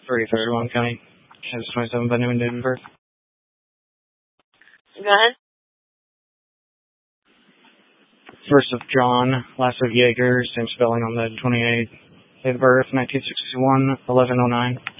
33rd, Long County. Kansas 27 by noon, date of birth. Go ahead. First of John, last of Yeager, same spelling on the 28th. Date of birth, 1961, 1109.